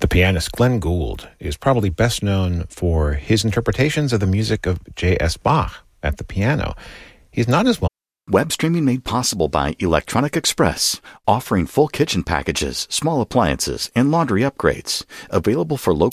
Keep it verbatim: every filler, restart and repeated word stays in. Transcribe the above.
The pianist Glenn Gould is probably best known for his interpretations of the music of J S Bach at the piano. He's not as well. Web streaming made possible by Electronic Express, offering full kitchen packages, small appliances, and laundry upgrades. Available for local